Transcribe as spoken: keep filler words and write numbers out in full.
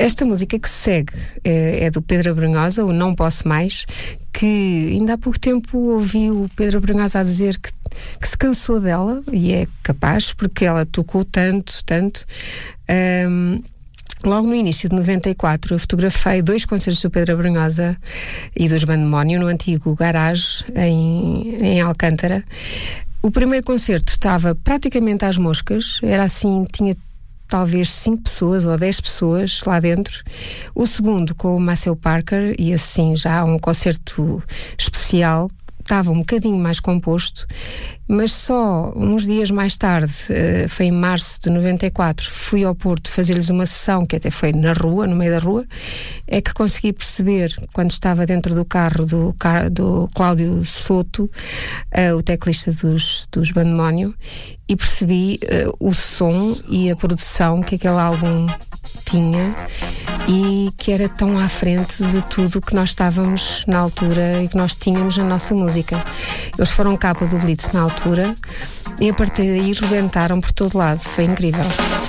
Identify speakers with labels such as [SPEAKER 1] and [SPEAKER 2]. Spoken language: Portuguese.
[SPEAKER 1] esta música que se segue é, é do Pedro Abrunhosa, o Não Posso Mais, que ainda há pouco tempo ouvi o Pedro Abrunhosa a dizer que, que se cansou dela, e é capaz, porque ela tocou tanto, tanto. Um, Logo no início de noventa e quatro, eu fotografei dois concertos do Pedro Abrunhosa e dos Bandemónio no antigo Garage, em, em Alcântara. O primeiro concerto estava praticamente às moscas, era assim, tinha talvez cinco pessoas ou dez pessoas lá dentro. O segundo, com o Maceo Parker, e assim já um concerto especial, estava um bocadinho mais composto, mas só uns dias mais tarde, uh, foi em março de noventa e quatro, fui ao Porto fazer-lhes uma sessão, que até foi na rua, no meio da rua, é que consegui perceber, quando estava dentro do carro do, do Cláudio Soto, uh, o teclista dos, dos Bandemónio, e percebi uh, o som e a produção que aquele álbum tinha e que era tão à frente de tudo que nós estávamos na altura e que nós tínhamos na nossa música. Eles foram capa do Blitz na altura e a partir daí rebentaram por todo lado. Foi incrível.